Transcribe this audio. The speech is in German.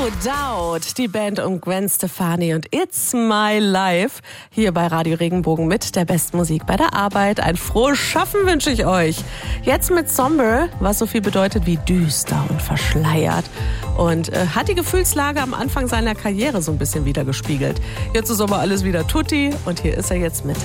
No Doubt, die Band um Gwen Stefani und It's My Life hier bei Radio Regenbogen mit der besten Musik bei der Arbeit. Ein frohes Schaffen wünsche ich euch. Jetzt mit Somber, was so viel bedeutet wie düster und verschleiert. Und hat die Gefühlslage am Anfang seiner Karriere so ein bisschen wiedergespiegelt. Jetzt ist aber alles wieder tutti und hier ist er jetzt mit